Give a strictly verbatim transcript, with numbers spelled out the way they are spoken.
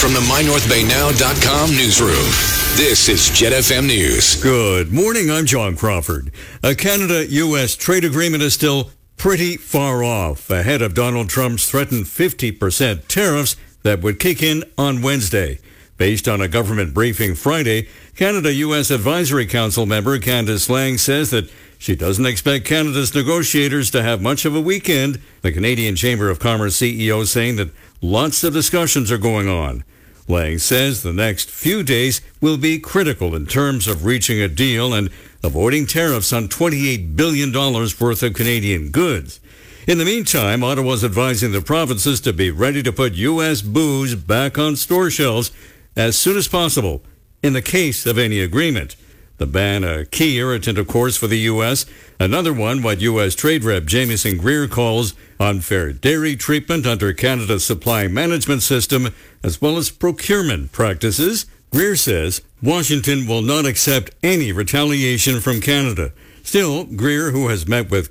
from the my north bay now dot com newsroom, this is Jet F M News. Good morning, I'm John Crawford. A Canada-U S trade agreement is still pretty far off, ahead of Donald Trump's threatened fifty percent tariffs that would kick in on Wednesday. Based on a government briefing Friday, Canada-U S Advisory Council member Candice Lang says that she doesn't expect Canada's negotiators to have much of a weekend. The Canadian Chamber of Commerce C E O saying that lots of discussions are going on. Lang says the next few days will be critical in terms of reaching a deal and avoiding tariffs on twenty-eight billion dollars worth of Canadian goods. In the meantime, Ottawa's advising the provinces to be ready to put U S booze back on store shelves as soon as possible in the case of any agreement. The ban, a key irritant, of course, for the U S. Another one, what U S Trade Rep Jamieson Greer calls unfair dairy treatment under Canada's supply management system, as well as procurement practices. Greer says Washington will not accept any retaliation from Canada. Still, Greer, who has met with